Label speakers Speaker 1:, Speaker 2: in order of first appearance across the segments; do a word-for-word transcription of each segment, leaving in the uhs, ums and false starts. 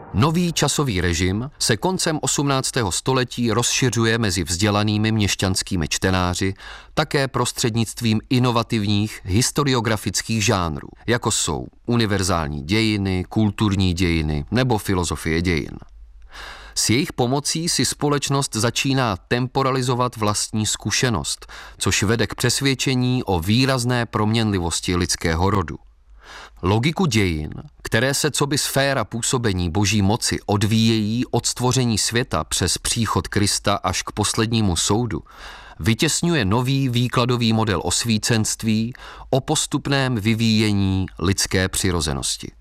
Speaker 1: Nový časový režim se koncem osmnáctého století rozšiřuje mezi vzdělanými měšťanskými čtenáři také prostřednictvím inovativních historiografických žánrů, jako jsou univerzální dějiny, kulturní dějiny nebo filozofie dějin. S jejich pomocí si společnost začíná temporalizovat vlastní zkušenost, což vede k přesvědčení o výrazné proměnlivosti lidského rodu. Logiku dějin, které se coby sféra působení boží moci odvíjejí od stvoření světa přes příchod Krista až k poslednímu soudu, vytěsňuje nový výkladový model osvícenství o postupném vyvíjení lidské přirozenosti.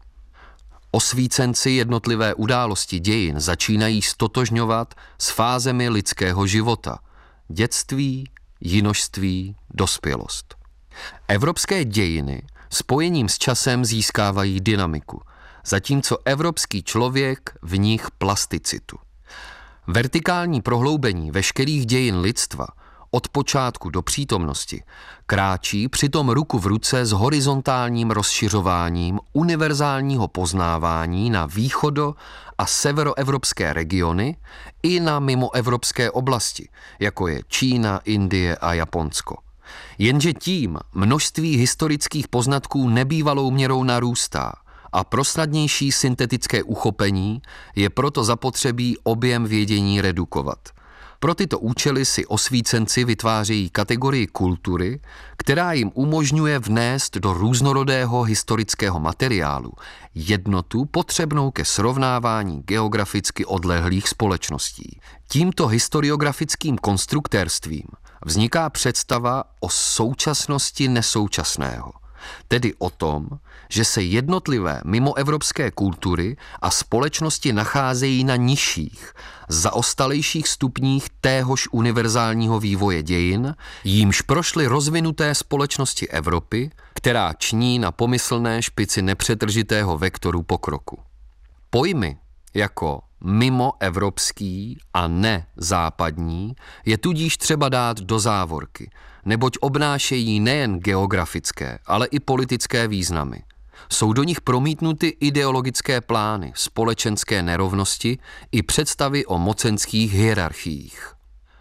Speaker 1: Osvícenci jednotlivé události dějin začínají stotožňovat s fázemi lidského života – dětství, jinožství, dospělost. Evropské dějiny spojením s časem získávají dynamiku, zatímco evropský člověk v nich plasticitu. Vertikální prohloubení veškerých dějin lidstva od počátku do přítomnosti kráčí přitom ruku v ruce s horizontálním rozšiřováním univerzálního poznávání na východo- a severoevropské regiony i na mimoevropské oblasti, jako je Čína, Indie a Japonsko. Jenže tím množství historických poznatků nebývalou měrou narůstá a pro snadnější syntetické uchopení je proto zapotřebí objem vědění redukovat. Pro tyto účely si osvícenci vytvářejí kategorii kultury, která jim umožňuje vnést do různorodého historického materiálu jednotu potřebnou ke srovnávání geograficky odlehlých společností. Tímto historiografickým konstruktérstvím vzniká představa o současnosti nesoučasného, tedy o tom, že se jednotlivé mimoevropské kultury a společnosti nacházejí na nižších, zaostalejších stupních téhož univerzálního vývoje dějin, jímž prošly rozvinuté společnosti Evropy, která ční na pomyslné špici nepřetržitého vektoru pokroku. Pojmy jako mimoevropský a nezápadní je tudíž třeba dát do závorky, neboť obnášejí nejen geografické, ale i politické významy. Jsou do nich promítnuty ideologické plány, společenské nerovnosti i představy o mocenských hierarchiích.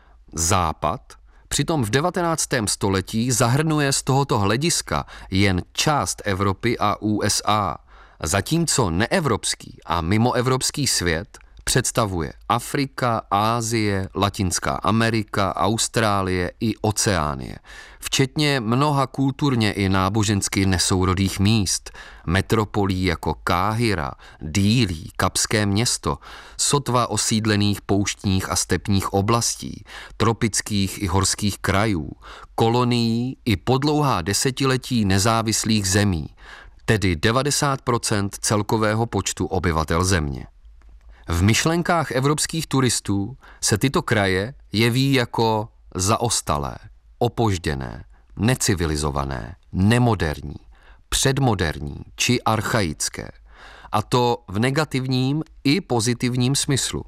Speaker 1: Západ přitom v devatenáctém století zahrnuje z tohoto hlediska jen část Evropy a U S A, zatímco neevropský a mimoevropský svět představuje Afrika, Asie, Latinská Amerika, Austrálie i Oceánie, včetně mnoha kulturně i nábožensky nesourodých míst, metropolí jako Káhira, Dýlí, Kapské město, sotva osídlených pouštních a stepních oblastí, tropických i horských krajů, kolonií i po dlouhá desetiletí nezávislých zemí, tedy devadesát procent celkového počtu obyvatel země. V myšlenkách evropských turistů se tyto kraje jeví jako zaostalé, opožděné, necivilizované, nemoderní, předmoderní či archaické, a to v negativním i pozitivním smyslu.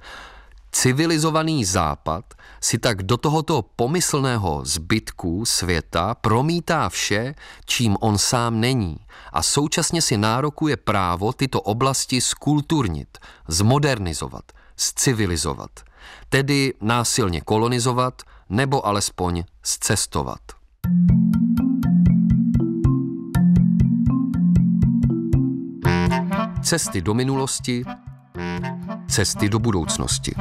Speaker 1: Civilizovaný západ si tak do tohoto pomyslného zbytku světa promítá vše, čím on sám není, a současně si nárokuje právo tyto oblasti zkulturnit, zmodernizovat, zcivilizovat, tedy násilně kolonizovat nebo alespoň zcestovat. Cesty do minulosti, cesty do budoucnosti.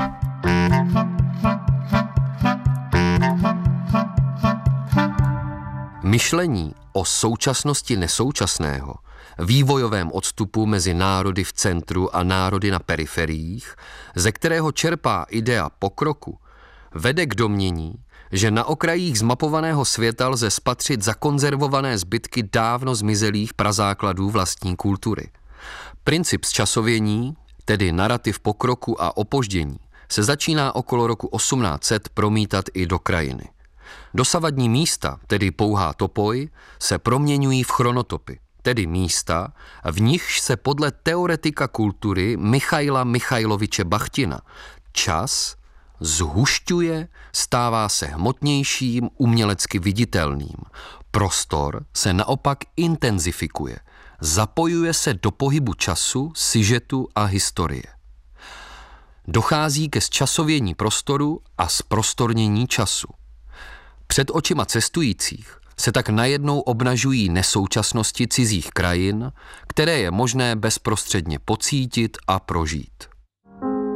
Speaker 1: Myšlení o současnosti nesoučasného, vývojovém odstupu mezi národy v centru a národy na periferiích, ze kterého čerpá idea pokroku, vede k domnění, že na okrajích zmapovaného světa lze spatřit zakonzervované zbytky dávno zmizelých prazákladů vlastní kultury. Princip zčasovění, tedy narativ pokroku a opoždění, se začíná okolo roku osmnáct set promítat i do krajiny. Dosavadní místa, tedy pouhá topoj, se proměňují v chronotopy, tedy místa, v nichž se podle teoretika kultury Michaila Michailoviče Bachtina čas zhušťuje, stává se hmotnějším, umělecky viditelným. Prostor se naopak intenzifikuje, zapojuje se do pohybu času, sižetu a historie. Dochází ke zčasovění prostoru a zprostornění času. Před očima cestujících se tak najednou obnažují nesoučasnosti cizích krajin, které je možné bezprostředně pocítit a prožít.